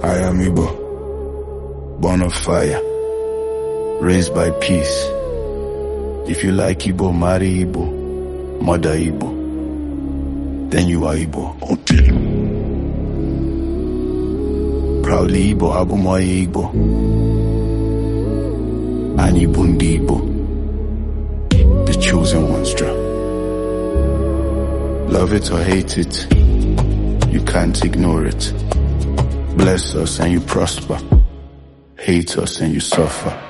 I am Igbo, born of fire, raised by peace. If you like Igbo, marry Igbo, mother Igbo, then you are Igbo. Proudly Igbo, Abumoye Igbo, Ani Bundi Igbo, the chosen ones. Love it or hate it, you can't ignore it. Bless us and you prosper, hate us and you suffer.